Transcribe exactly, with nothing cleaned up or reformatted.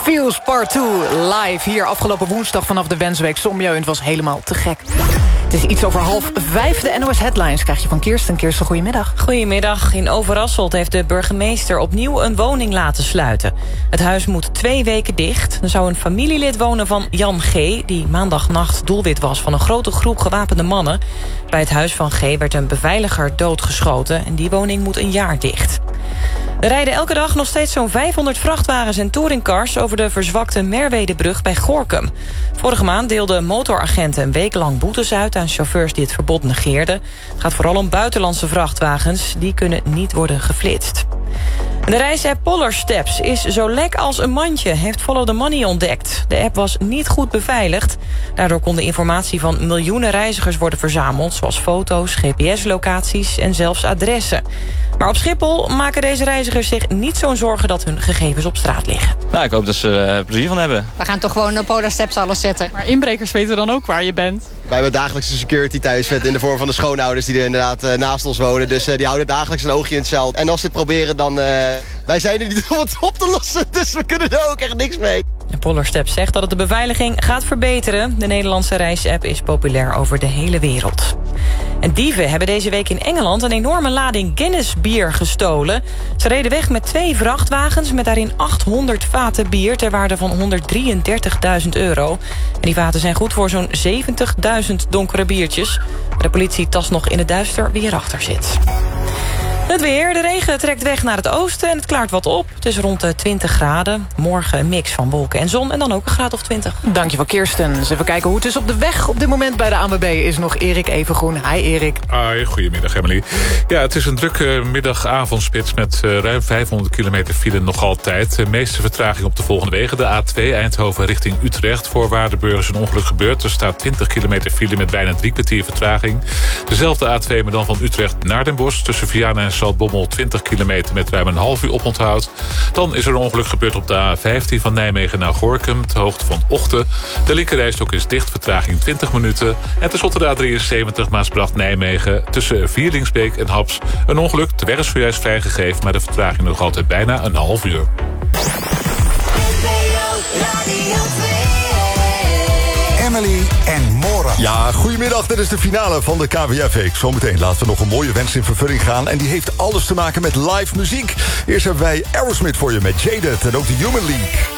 Feels Part twee live hier afgelopen woensdag vanaf de Wensweek Somjo. En het was helemaal te gek. Het is iets over half vijf. De N O S Headlines krijg je van Kirsten. Kirsten, goedemiddag. Goedemiddag. In Overasselt heeft de burgemeester opnieuw een woning laten sluiten. Het huis moet twee weken dicht. Er zou een familielid wonen van Jan G., die maandagnacht doelwit was van een grote groep gewapende mannen. Bij het huis van G. werd een beveiliger doodgeschoten en die woning moet een jaar dicht. Er rijden elke dag nog steeds zo'n vijfhonderd vrachtwagens en touringcars over de verzwakte Merwedebrug bij Gorinchem. Vorige maand deelden motoragenten een week lang boetes uit aan chauffeurs die het verbod negeerden. Het gaat vooral om buitenlandse vrachtwagens, die kunnen niet worden geflitst. De reisapp Polar Steps is zo lek als een mandje, heeft Follow the Money ontdekt. De app was niet goed beveiligd. Daardoor kon de informatie van miljoenen reizigers worden verzameld, zoals foto's, G P S-locaties en zelfs adressen. Maar op Schiphol maken deze reizigers zich niet zo'n zorgen dat hun gegevens op straat liggen. Nou, ik hoop dat ze er plezier van hebben. We gaan toch gewoon op Polar Steps alles zetten. Maar inbrekers weten dan ook waar je bent. Wij hebben dagelijkse security thuis in de vorm van de schoonouders die er inderdaad uh, naast ons wonen. Dus uh, die houden dagelijks een oogje in het zeil. En als ze het proberen, dan... Uh, wij zijn er niet om het op te lossen, dus we kunnen er ook echt niks mee. En Polar Steps zegt dat het de beveiliging gaat verbeteren. De Nederlandse reisapp is populair over de hele wereld. En dieven hebben deze week in Engeland een enorme lading Guinness bier gestolen. Ze reden weg met twee vrachtwagens met daarin achthonderd vaten bier ter waarde van honderddrieëndertigduizend euro. En die vaten zijn goed voor zo'n zeventigduizend donkere biertjes. De politie tast nog in het duister wie erachter zit. Het weer. De regen trekt weg naar het oosten en het klaart wat op. Het is rond de twintig graden. Morgen een mix van wolken en zon en dan ook een graad of twintig. Dankjewel, Kirsten. Dus even kijken hoe het is op de weg. Op dit moment bij de A N W B is nog Erik Evengroen. Hi, Erik. Hoi, goedemiddag, Emily. Ja, het is een drukke middag-avondspits met uh, ruim vijfhonderd kilometer file nog altijd. De meeste vertraging op de volgende wegen. De A twee Eindhoven richting Utrecht. Voor Waardenburg is een ongeluk gebeurd. Er staat twintig kilometer file met bijna drie kwartier vertraging. Dezelfde A twee, maar dan van Utrecht naar Den Bosch. Tussen Vianen en Zaltbommel twintig kilometer met ruim een half uur oponthoud. Dan is er een ongeluk gebeurd op de A vijftien van Nijmegen naar Gorinchem, ter hoogte van Ochten. De linkerrijstok is dicht, vertraging twintig minuten. En tenslotte de A drieënzeventig Maasbracht-Nijmegen tussen Vierlingsbeek en Haps. Een ongeluk, de weg is zojuist vrijgegeven, maar de vertraging nog altijd bijna een half uur. Emily en Maura. Ja, goedemiddag. Dit is de finale van de K W F-week. Zometeen laten we nog een mooie wens in vervulling gaan. En die heeft alles te maken met live muziek. Eerst hebben wij Aerosmith voor je met Jaded en ook de Human League.